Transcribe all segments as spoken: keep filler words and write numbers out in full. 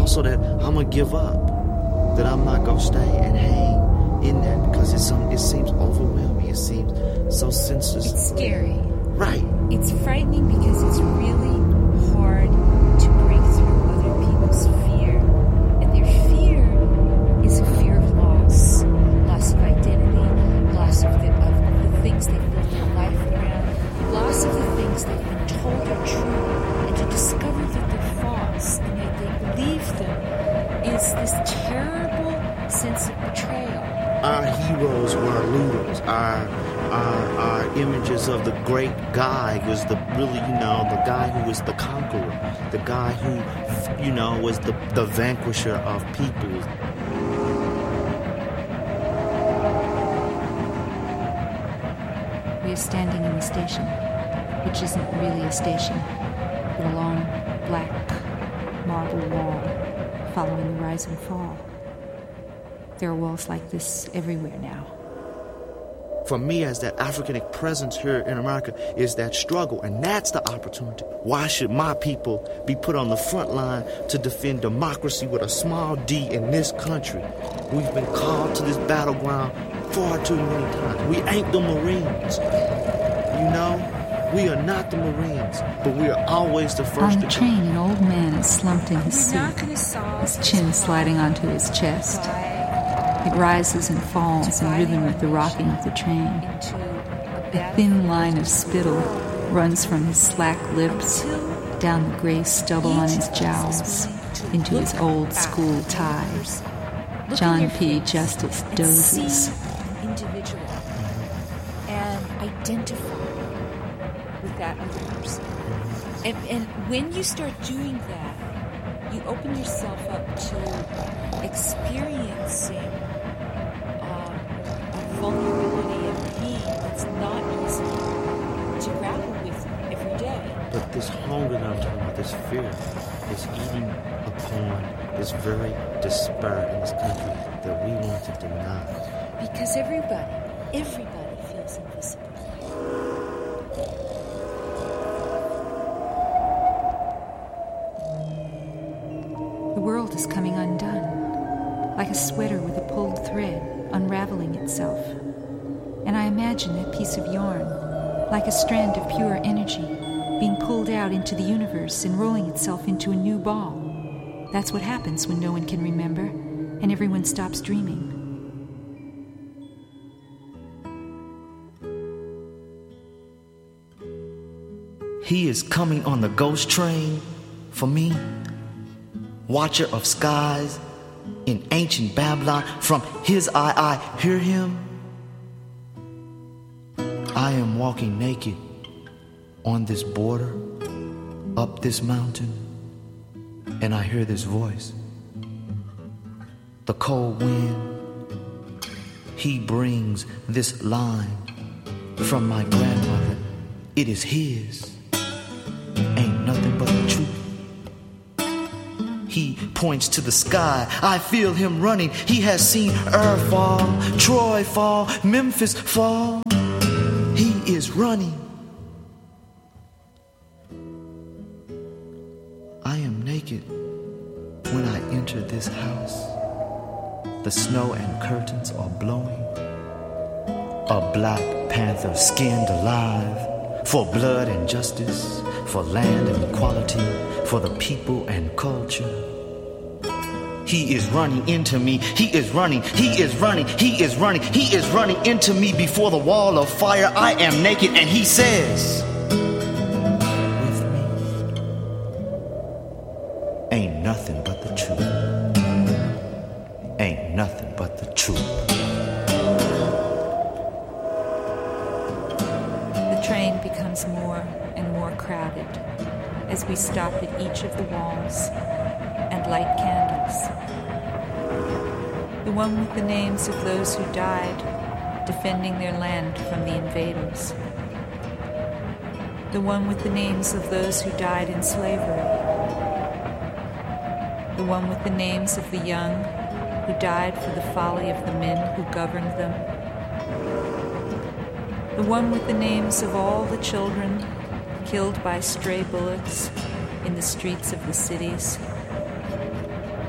also that I'm going to give up, that I'm not going to stay and hang in that because it's some, it seems overwhelming. It seems so senseless. It's scary. Right. It's frightening because it's really hard to break through other people's fear. And their fear is a fear of loss. Loss of identity, loss of the, of the things they've built their life around, loss of the things they've been told are true, and to discover that they're false and that they believe them is this terrible sense of betrayal. Our heroes were looters. Our, our our images of the great guy was the really, you know, the guy who was the conqueror, the guy who, you know, was the, the vanquisher of peoples. We are standing in the station, which isn't really a station, but a long, black marble wall following the rise and fall. There are walls like this everywhere now. For me, as that African presence here in America, is that struggle, and that's the opportunity. Why should my people be put on the front line to defend democracy with a small d in this country? We've been called to this battleground far too many times. We ain't the Marines, you know? We are not the Marines, but we are always the first on the to train, an old man is slumped in his We're seat, not solve his chin sliding onto his chest. It rises and falls in rhythm with the rocking of the train. A thin line of spittle runs from his slack lips, down the gray stubble on his jowls, into his old school tie. John P. Justice dozes. Individual and identify with that other person. And, and when you start doing that, you open yourself up to experiencing um, a vulnerability and pain that's not easy to grapple with every day. But this hunger that I'm talking about, this fear, is eating upon this very despair in this country that we want to deny. Because everybody, everybody feels invisible. The world is coming undone, like a sweater with a pulled thread, unraveling itself. And I imagine that piece of yarn, like a strand of pure energy, being pulled out into the universe and rolling itself into a new ball. That's what happens when no one can remember, and everyone stops dreaming. He is coming on the ghost train for me, watcher of skies in ancient Babylon. From his eye I hear him. I am walking naked on this border, up this mountain, and I hear this voice. The cold wind, he brings this line from my grandmother. It is his, ain't nothing but the truth. He points to the sky, I feel him running. He has seen Ur fall, Troy fall, Memphis fall. He is running. I am naked when I enter this house. The snow and curtains are blowing. A black panther skinned alive for blood and justice, for land and equality, for the people and culture. He is running into me. He is running. He is running. He is running. He is running into me before the wall of fire. I am naked, and he says, with me, ain't nothing but the truth. Ain't nothing but the truth. The train becomes more and more crowded as we stop at each of the walls and light candles. The one with the names of those who died defending their land from the invaders. The one with the names of those who died in slavery. The one with the names of the young who died for the folly of the men who governed them. The one with the names of all the children killed by stray bullets in the streets of the cities.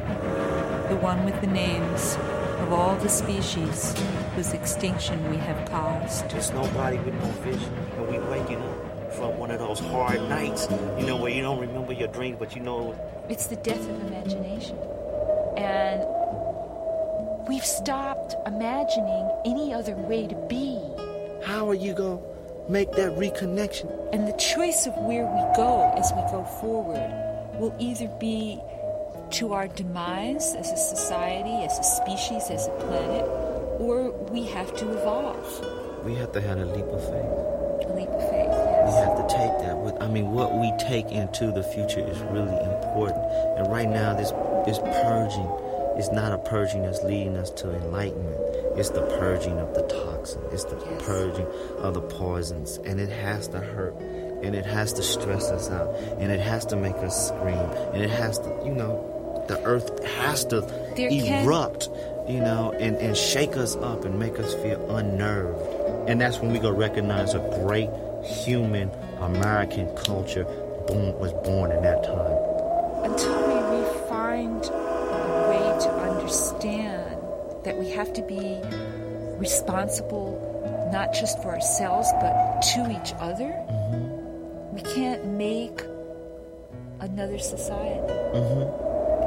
the one with the names of all the species whose extinction we have caused. There's nobody with no vision, and we waking up from one of those hard nights, you know, where you don't remember your dreams, but you know... It's the death of imagination. And we've stopped imagining any other way to be. How are you going to make that reconnection? And the choice of where we go as we go forward will either be to our demise as a society, as a species, as a planet, or we have to evolve. We have to have a leap of faith. A leap of faith, yes. We have to take that with, I mean, what we take into the future is really important. And right now, this, this purging is not a purging that's leading us to enlightenment. It's the purging of the toxin. It's the yes. purging of the poisons. And it has to hurt. And it has to stress us out. And it has to make us scream. And it has to, you know, the earth has to there erupt, can... you know, and, and shake us up and make us feel unnerved. And that's when we go recognize a great human American culture born, was born in that time. Until we find a way to understand that we have to be responsible not just for ourselves but to each other, mm-hmm. we can't make another society. Mm-hmm.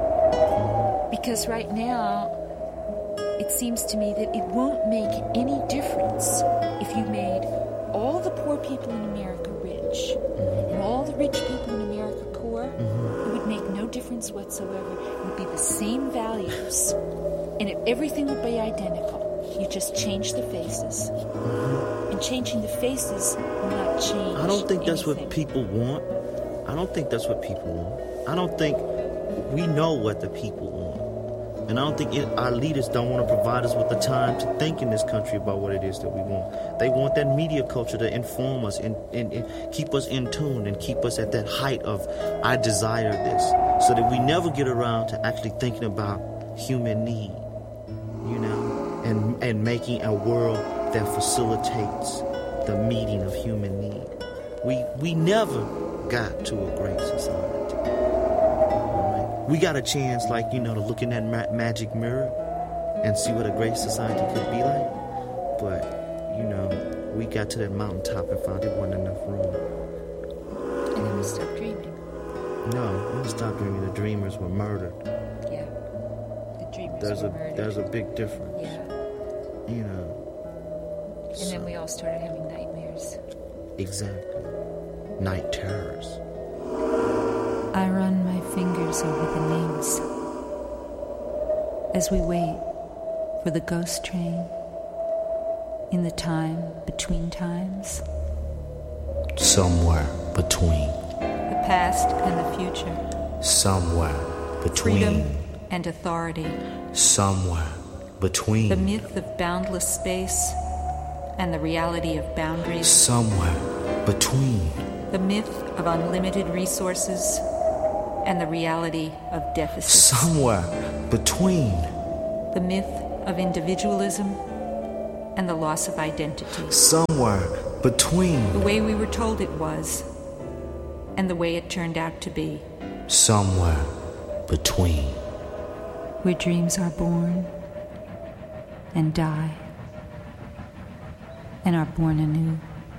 Because right now, it seems to me that it won't make any difference if you made all the poor people in America rich mm-hmm. and all the rich people in America poor. Mm-hmm. It would make no difference whatsoever. It would be the same values, and it, everything would be identical. You just change the faces. Mm-hmm. And changing the faces will not change I don't think that's anything. What people want. I don't think that's what people want. I don't think we know what the people want. And I don't think it, our leaders don't want to provide us with the time to think in this country about what it is that we want. They want that media culture to inform us and, and, and keep us in tune and keep us at that height of, I desire this, so that we never get around to actually thinking about human need, you know, and, and making a world that facilitates the meeting of human need. We, we never got to a great society. We got a chance, like, you know, to look in that ma- magic mirror and see what a great society could be like. But, you know, we got to that mountaintop and found there wasn't enough room. And then we stopped dreaming. No, we stopped dreaming. The dreamers were murdered. Yeah, the dreamers there's were a, murdered. There's a big difference. Yeah. You know. And so. then we all started having nightmares. Exactly. Night terrors. I run my fingers over the names as we wait for the ghost train in the time between times. Somewhere between. The past and the future. Somewhere between. Freedom and authority. Somewhere between. The myth of boundless space and the reality of boundaries. Somewhere between. The myth of unlimited resources and the reality of deficits. Somewhere between. The myth of individualism and the loss of identity. Somewhere between. The way we were told it was and the way it turned out to be. Somewhere between. Where dreams are born and die and are born anew.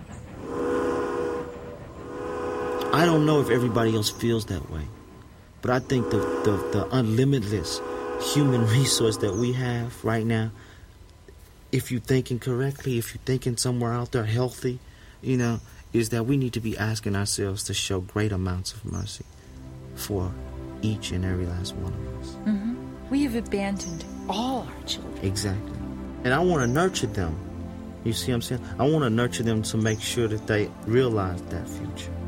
I don't know if everybody else feels that way. But I think the, the, the unlimitless human resource that we have right now, if you're thinking correctly, if you're thinking somewhere out there healthy, you know, is that we need to be asking ourselves to show great amounts of mercy for each and every last one of us. Mm-hmm. We have abandoned all our children. Exactly. And I want to nurture them. You see what I'm saying? I want to nurture them to make sure that they realize that future.